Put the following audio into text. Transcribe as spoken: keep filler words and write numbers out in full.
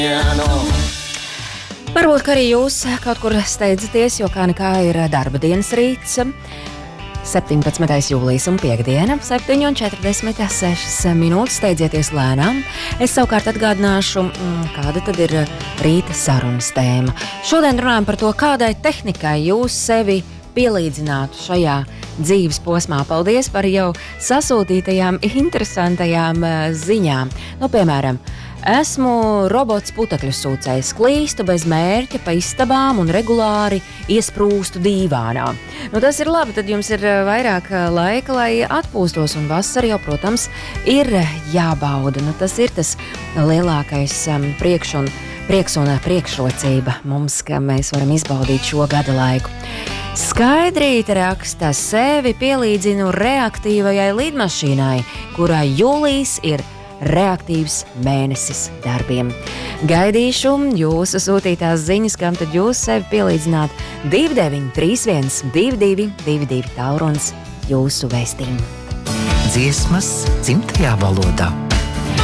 Varbūt, ka arī jūs kaut kur steidzaties, jo kā nekā ir darba dienas rīts. septiņpadsmitais jūlijas un piekdiena, septiņi un četrdesmit sešas minūtes, steidzieties lēnām. Es savukārt atgādināšu, kāda tad ir rīta sarunas tēma. Šodien runājam par to, kādai tehnikai jūs sevi pielīdzinātu šajā dzīves posmā. Paldies par jau sasūtītajām interesantajām ziņām. Nu, piemēram, esmu robots putekļu sūcējs, klīstu bez mērķa pa istabām un regulāri iesprūstu dīvānā. Nu, tas ir labi, tad jums ir vairāk laika, lai atpūstos, un vasara jau, protams, ir jābauda. Nu, tas ir tas lielākais um, priekš un, prieks un priekšrocība mums, ka mēs varam izbaudīt šo gada laiku. Skaidrīte raksta, sevi pielīdzinu reaktīvajai lidmašīnai, kurai jūlijas ir reaktīvs mēnesis darbiem. Gaidīšu jūsu sūtītās ziņas, kam tad jūs sevi pielīdzināt. divi deviņi trīs viens divi divi divi divi tālrunis jūsu vēstījumu. Dziesmas dzimtajā valodā.